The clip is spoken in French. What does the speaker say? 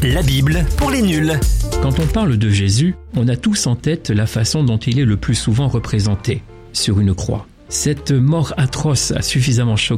La Bible pour les nuls. Quand on parle de Jésus, on a tous en tête la façon dont il est le plus souvent représenté, sur une croix. Cette mort atroce a suffisamment choqué